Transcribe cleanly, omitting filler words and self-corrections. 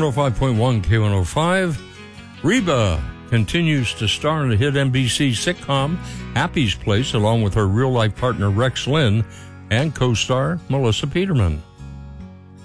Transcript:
105.1 K105. Reba continues to star in the hit NBC sitcom Happy's Place along with her real-life partner Rex Lynn and co-star Melissa Peterman.